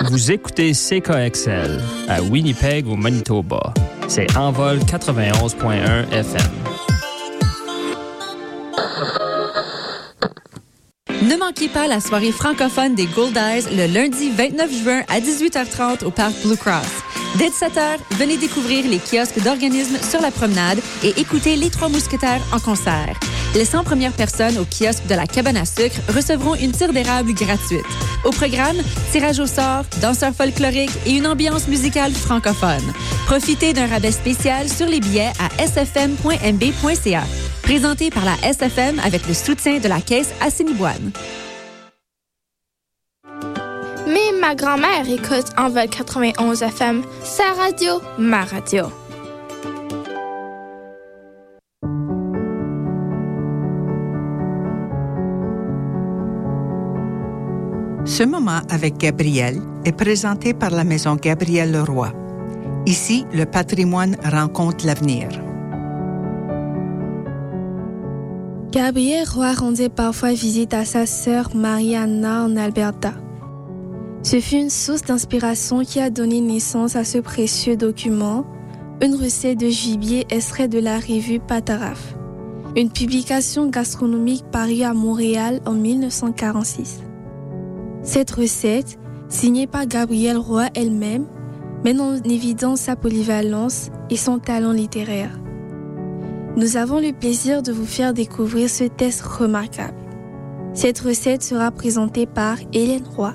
Vous écoutez CKXL à Winnipeg au Manitoba. C'est Envol 91.1 FM. Ne manquez pas la soirée francophone des Goldies le lundi 29 juin à 18h30 au Parc Blue Cross. Dès 17h, venez découvrir les kiosques d'organismes sur la promenade et écouter les Trois Mousquetaires en concert. Les 100 premières personnes au kiosque de la cabane à sucre recevront une tire d'érable gratuite. Au programme, tirage au sort, danseurs folkloriques et une ambiance musicale francophone. Profitez d'un rabais spécial sur les billets à sfm.mb.ca. Présenté par la SFM avec le soutien de la Caisse Assiniboine. Mais ma grand-mère écoute Envol 91 FM. Sa radio, ma radio. Ce moment avec Gabriel est présenté par la Maison Gabriel Leroy. Ici, le patrimoine rencontre l'avenir. Gabriel Roy rendait parfois visite à sa sœur Mariana en Alberta. Ce fut une source d'inspiration qui a donné naissance à ce précieux document, une recette de gibier extrait de la revue Pataraf, une publication gastronomique parue à Montréal en 1946. Cette recette, signée par Gabriel Roy elle-même, met en évidence sa polyvalence et son talent littéraire. Nous avons le plaisir de vous faire découvrir ce test remarquable. Cette recette sera présentée par Hélène Roy.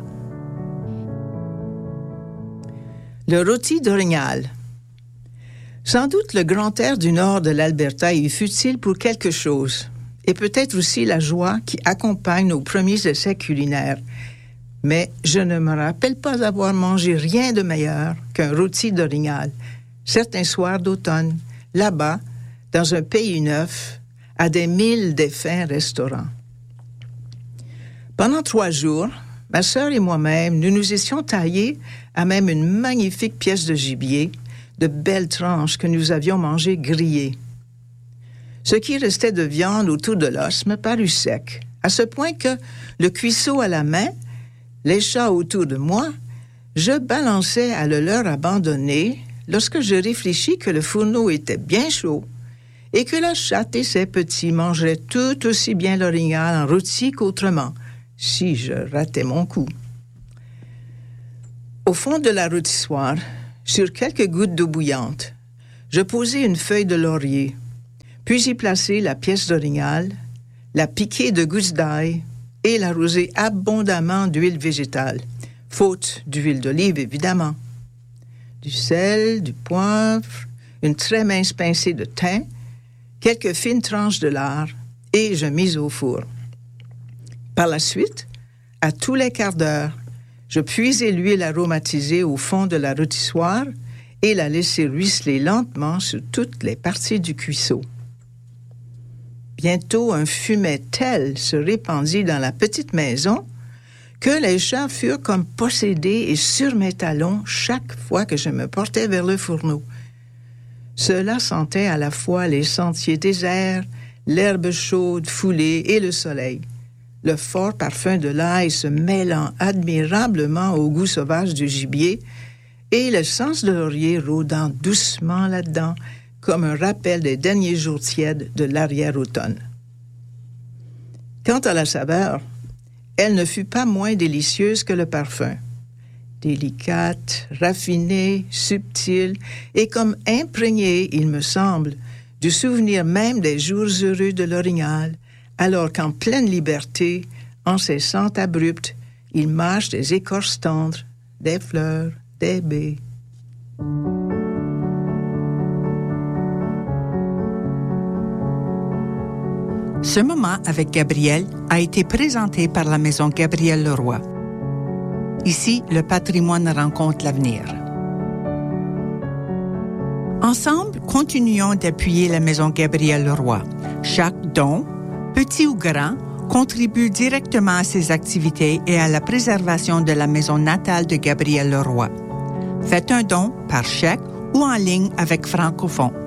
Le rôti d'orignal. Sans doute le grand air du nord de l'Alberta y fut-il pour quelque chose, et peut-être aussi la joie qui accompagne nos premiers essais culinaires. Mais je ne me rappelle pas avoir mangé rien de meilleur qu'un rôti d'orignal, certains soirs d'automne, là-bas, dans un pays neuf, à des milles des fins restaurants. Pendant 3 jours, ma sœur et moi-même, nous nous étions taillés à même une magnifique pièce de gibier, de belles tranches que nous avions mangées grillées. Ce qui restait de viande autour de l'os me parut sec, à ce point que, le cuisseau à la main, les chats autour de moi, je balançais à le leur abandonner lorsque je réfléchis que le fourneau était bien chaud et que la chatte et ses petits mangeraient tout aussi bien l'orignal en rôti qu'autrement, si je ratais mon coup. Au fond de la rôtissoire, sur quelques gouttes d'eau bouillante, je posai une feuille de laurier, puis y plaçai la pièce d'orignal, la piquai de gousses d'ail et l'arrosai abondamment d'huile végétale, faute d'huile d'olive évidemment. Du sel, du poivre, une très mince pincée de thym, quelques fines tranches de lard, et je mis au four. Par la suite, à tous les quarts d'heure, je puisai l'huile aromatisée au fond de la rôtissoire et la laissai ruisseler lentement sur toutes les parties du cuisseau. Bientôt, un fumet tel se répandit dans la petite maison que les chats furent comme possédés et sur mes talons chaque fois que je me portais vers le fourneau. Cela sentait à la fois les sentiers déserts, l'herbe chaude foulée et le soleil, le fort parfum de l'ail se mêlant admirablement au goût sauvage du gibier et le sens de laurier rôdant doucement là-dedans, comme un rappel des derniers jours tièdes de l'arrière-automne. Quant à la saveur, elle ne fut pas moins délicieuse que le parfum. Délicate, raffinée, subtile et comme imprégnée, il me semble, du souvenir même des jours heureux de l'orignal, alors qu'en pleine liberté, en ces sentes abruptes, il mâche des écorces tendres, des fleurs, des baies. Ce moment avec Gabriel a été présenté par la Maison Gabriel Leroy. Ici, le patrimoine rencontre l'avenir. Ensemble, continuons d'appuyer la Maison Gabriel Leroy. Chaque don, petit ou grand, contribue directement à ses activités et à la préservation de la maison natale de Gabriel Leroy. Faites un don par chèque ou en ligne avec Francophone.